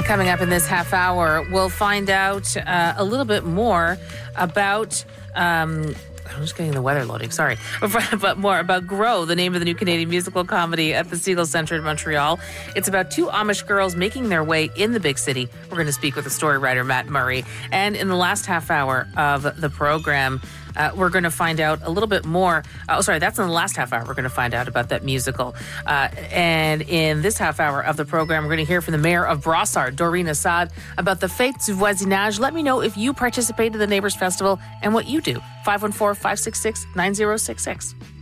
Coming up in this half hour, we'll find out a little bit more about... I'm just getting the weather loading, sorry. But more about Grow, the name of the new Canadian musical comedy at the Segal Centre in Montreal. It's about two Amish girls making their way in the big city. We're going to speak with the story writer, Matt Murray. And in the last half hour of the program, we're going to find out a little bit more. That's in the last half hour. We're going to find out about that musical. And in this half hour of the program, we're going to hear from the mayor of Brossard, Doreen Assad, about the Fête du Voisinage. Let me know if you participate in the Neighbours Festival and what you do. 514-566-9066.